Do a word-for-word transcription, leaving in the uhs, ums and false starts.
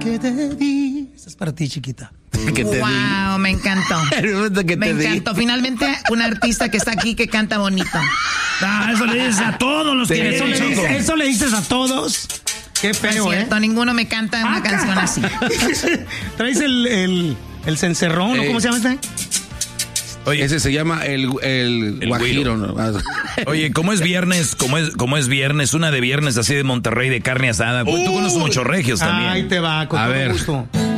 que te di. Esa es para ti, chiquita. Que te wow, di. me encantó. que me te encantó. Di. Finalmente, un artista que está aquí que canta bonito. Ah, eso le dices a todos los Sí, que eso le, dices, eso le dices a todos. Qué feo, no es cierto, ¿eh? Ninguno me canta una Ah, canción así. Traes el, el, el cencerrón, ¿no? ¿Cómo se llama este? Oye, ese se llama el, el, El guajiro, ¿no? Oye, como es viernes, como es, como es viernes, una de viernes así de Monterrey de carne asada. Pues tú conoces muchos regios también. Ahí te va, con A todo ver. gusto.